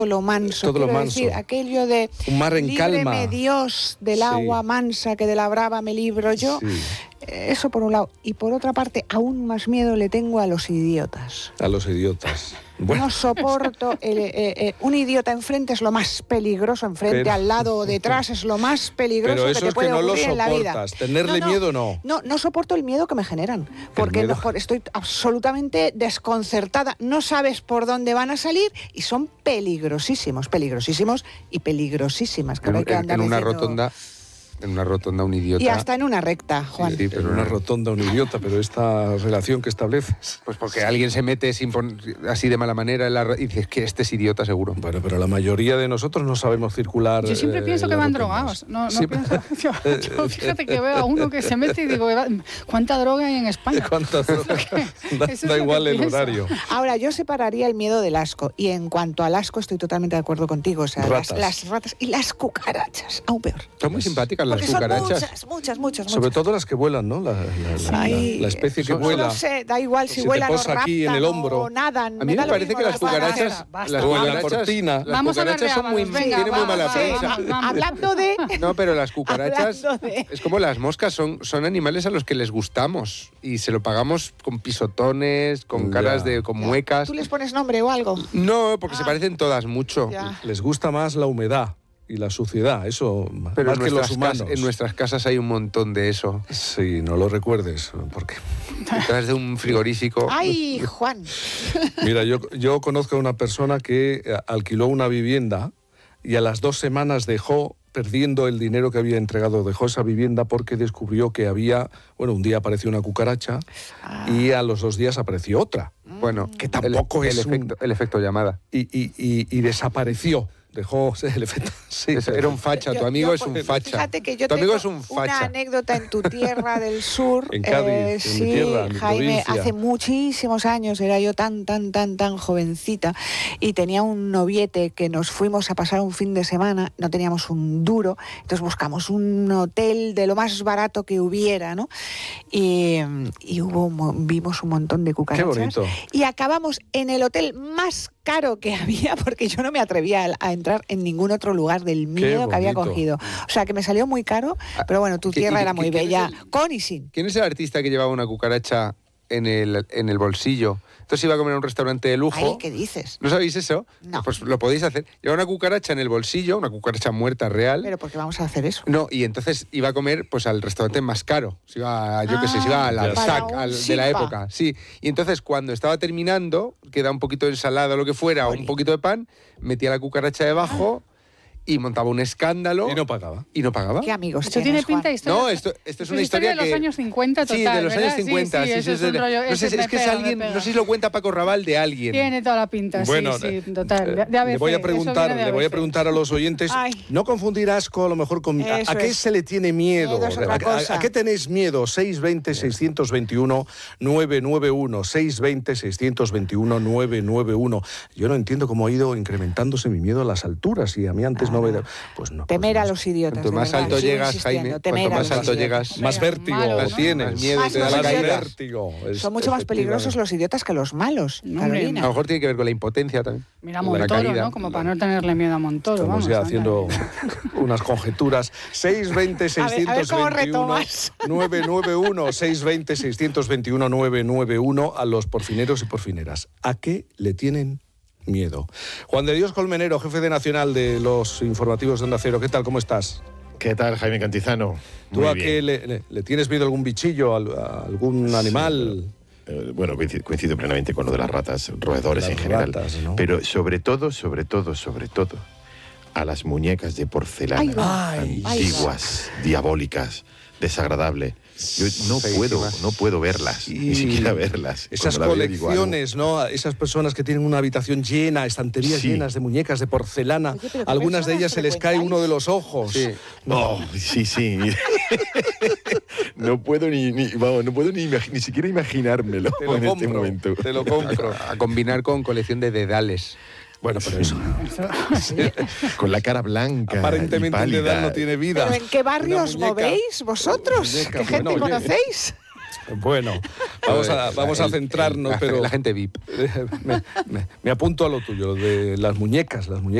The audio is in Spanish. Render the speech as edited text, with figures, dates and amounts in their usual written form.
lo manso. Todo lo Quiero manso. decir, aquello de un mar en líbreme calma. Dios del agua mansa, que de la brava me libro yo. Sí. Eso por un lado. Y por otra parte, aún más miedo le tengo a los idiotas. A los idiotas. Bueno, No soporto. Un idiota enfrente es lo más peligroso, enfrente, al lado o detrás es lo más peligroso pero que eso te es que puede no lo ocurrir en la vida. soportas. Tenerle miedo no. No soporto el miedo que me generan, porque estoy absolutamente desconcertada. No sabes por dónde van a salir y son peligrosísimos y peligrosísimas. Que hay que andar en una diciendo... rotonda. En una rotonda un idiota. Y hasta en una recta, Juan. Sí, Pero una rotonda, un idiota, pero esta relación que estableces. Pues porque alguien se mete así de mala manera y dices que este es idiota seguro. Bueno, pero la mayoría de nosotros no sabemos circular. Yo siempre pienso que van drogados. No pienso. Yo fíjate que veo a uno que se mete y digo, ¿cuánta droga hay en España? ¿Cuántas drogas? Da igual el horario. Ahora, yo separaría el miedo del asco. Y en cuanto al asco, estoy totalmente de acuerdo contigo. O sea, las ratas y las cucarachas, aún peor. Son muy simpáticas las Porque cucarachas. son muchas. Sobre todo las que vuelan, ¿no? La especie que vuela. No sé, da igual si Se te vuelan o posa raptan aquí en el hombro. o nadan. A mí me parece que las cucarachas... O en la cortina. Las cucarachas son muy... Tienen muy mala prensa. Hablando de... No, pero las cucarachas... Es como las moscas, son animales a los que les gustamos. Y se lo pagamos con pisotones, con caras con muecas. ¿Tú les pones nombre o algo? No, porque se parecen todas mucho. Les gusta más la humedad y la suciedad, eso pero más que los humanos. En nuestras casas hay un montón de eso. Sí, no lo recuerdes, porque... Detrás de un frigorífico... ¡Ay, Juan! Mira, yo conozco a una persona que alquiló una vivienda y a las 2 semanas dejó, perdiendo el dinero que había entregado, dejó esa vivienda porque descubrió que había... Bueno, un día apareció una cucaracha y a los 2 días apareció otra. Bueno, que tampoco es el efecto llamada. Y desapareció. Dejó el efecto. Sí, era un facha, tu amigo es un facha. Fíjate que yo tu amigo tengo es un facha. una anécdota en tu tierra del sur. En Cádiz, sí, en mi tierra, en mi Jaime, provincia. hace muchísimos años, era yo tan jovencita y tenía un noviete que nos fuimos a pasar un fin de semana, no teníamos un duro, entonces buscamos un hotel de lo más barato que hubiera, ¿no? Y vimos un montón de cucarachas. Qué bonito. Y acabamos en el hotel más caro que había, porque yo no me atrevía a entrar en ningún otro lugar del miedo que había cogido. O sea, que me salió muy caro, pero bueno, tu tierra era muy bella, con y sin. ¿Quién es el artista que llevaba una cucaracha en el bolsillo? Entonces iba a comer a un restaurante de lujo. Ay, ¿qué dices? ¿No sabéis eso? No. Pues lo podéis hacer. Lleva una cucaracha en el bolsillo, una cucaracha muerta real. ¿Pero por qué vamos a hacer eso? No, y entonces iba a comer pues al restaurante más caro. Se iba, yo qué sé, se iba al Alsac de la época. Sí. Y entonces cuando estaba terminando, queda un poquito de ensalada o lo que fuera, o un poquito de pan, metía la cucaracha debajo y montaba un escándalo. Y no pagaba. ¿Qué amigos Esto tienes, tiene pinta de historia. No, esto es una historia de los años 50 total, Sí, de los ¿verdad? años 50. Sí, Sí, eso sí, es un rollo, no sé, es que es alguien, no sé si lo cuenta Paco Raval de alguien. Tiene toda la pinta, bueno, sí, total. Le voy a preguntar a los oyentes, no confundir asco a lo mejor con... ¿A qué se le tiene miedo? ¿A qué tenéis miedo? 620-621-991, 620-621-991. Yo no entiendo cómo ha ido incrementándose mi miedo a las alturas y a mí antes no me... Pues no. Temer a los idiotas. Cuanto más alto llegas, Jaime, cuanto más alto llegas, más vértigo tienes. Más miedo te da la caída. Vértigo. Son mucho más peligrosos los idiotas que los malos, Carolina. A lo mejor tiene que ver con la impotencia también. Mira Montoro, ¿no? Como para no tenerle miedo a Montoro. Estamos ya haciendo unas conjeturas. 620-621-991, 620-621-991 a los porfineros y porfineras. ¿A qué le tienen miedo? Juan de Dios Colmenero, jefe de Nacional de los informativos de Onda Cero. ¿Qué tal? ¿Cómo estás? ¿Qué tal, Jaime Cantizano? ¿Tú a qué le tienes miedo a algún bichillo, a algún animal? Bueno, coincido plenamente con lo de las ratas, roedores en general. ¿No? Pero sobre todo, a las muñecas de porcelana antiguas, diabólicas, desagradables. Yo no puedo verlas, ni siquiera verlas. Esas colecciones, ¿no? Esas personas que tienen una habitación llena, estanterías llenas de muñecas de porcelana. Oye, algunas de ellas se les cae uno de los ojos. Sí. Sí. No puedo ni siquiera imaginármelo en este momento. Te lo compro. A combinar con colección de dedales. Bueno, pero eso. Con la cara blanca. Aparentemente el dedal no tiene vida. ¿Pero en qué barrio os movéis vosotros? ¿Qué gente conocéis? Bueno, vamos a centrarnos, pero... La gente VIP. Me apunto a lo tuyo, de las muñecas.